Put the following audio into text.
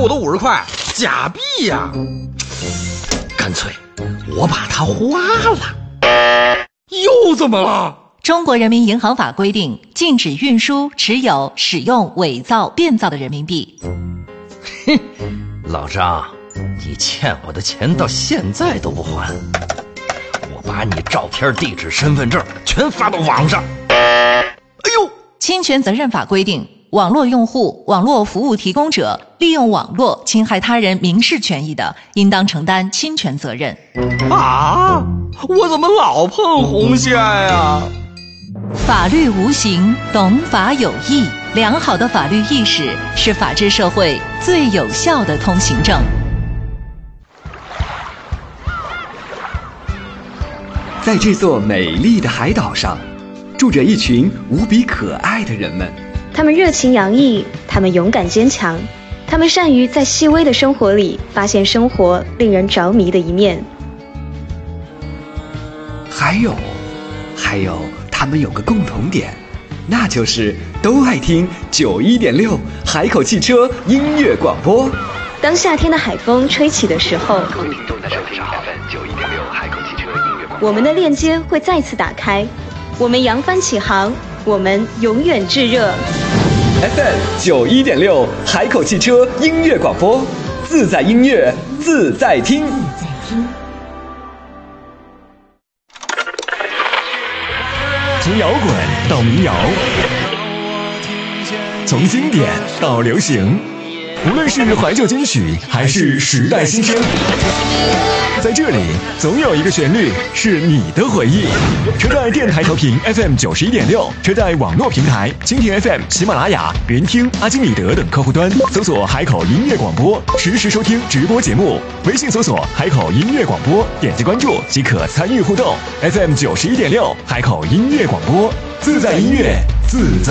我的50块假币呀！干脆我把它花了。又怎么了？ 中国人民银行法规定，禁止运输、持有、使用伪造、变造的人民币。 哼，老张，你欠我的钱到现在都不还，我把你照片、地址、身份证全发到网上。哎呦！ 侵权责任法规定，网络用户、网络服务提供者利用网络侵害他人民事权益的，应当承担侵权责任。 啊！我怎么老碰红线呀？ 法律无形，懂法有益。良好的法律意识是法治社会最有效的通行证。 在这座美丽的海岛上，住着一群无比可爱的人们。 他们热情洋溢，他们勇敢坚强，他们善于在细微的生活里发现生活令人着迷的一面。 还有，他们有个共同点，那就是都爱听91.6海口汽车音乐广播。 当夏天的海风吹起的时候， 海口汽车音乐广播， 我们的链接会再次打开，我们扬帆起航，我们永远炙热。 FM 91.6海口汽车音乐广播，自在音乐，自在听。 从摇滚到民谣，从经典到流行，无论是怀旧金曲还是时代新声，在这里总有一个旋律是你的回忆。车载电台调频 FM 91.6，车载网络平台蜻蜓 FM、喜马拉雅、云听、阿基米德等客户端搜索海口音乐广播，实时收听直播节目。微信搜索海口音乐广播，点击关注即可参与互动。FM 91.6海口音乐广播，自在音乐，自在